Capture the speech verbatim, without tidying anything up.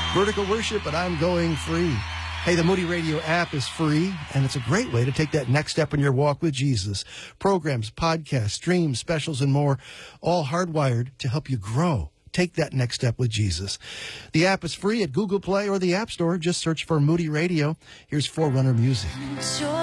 Vertical worship, but I'm going free. Hey, the Moody Radio app is free, and it's a great way to take that next step in your walk with Jesus. Programs, podcasts, streams, specials, and more, all hardwired to help you grow. Take that next step with Jesus. The app is free at Google Play or the App Store. Just search for Moody Radio. Here's Forerunner Music.